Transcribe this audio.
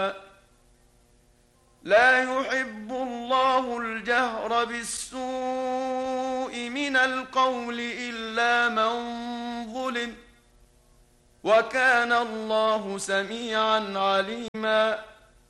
لا يحب الله الجهر بالسوء من القول إلا من ظلم، وكان الله سميعا عليما.